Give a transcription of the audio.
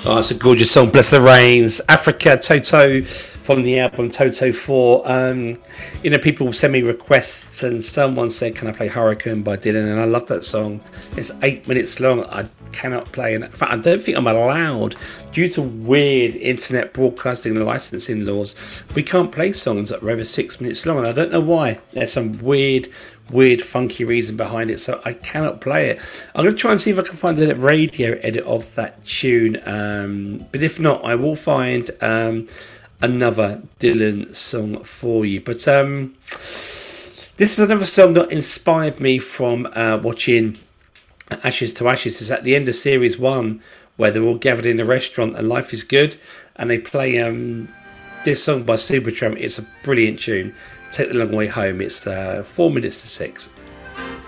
Oh, it's a gorgeous song. Bless the Rains, Africa, Toto from the album Toto 4. People send me requests, and someone said, "Can I play Hurricane by Dylan?" And I love that song. It's 8 minutes long. I cannot play, and in fact, I don't think I'm allowed due to weird internet broadcasting and licensing laws. We can't play songs that are over 6 minutes long, and I don't know why. There's some weird, funky reason behind it, so I cannot play it. I'm going to try and see if I can find a radio edit of that tune, but if not, I will find another Dylan song for you. But this is another song that inspired me from watching Ashes to Ashes. It's at the end of series 1 where they're all gathered in a restaurant and life is good, and they play this song by Supertramp. It's a brilliant tune. Take the Long Way Home. It's 4 minutes to 6.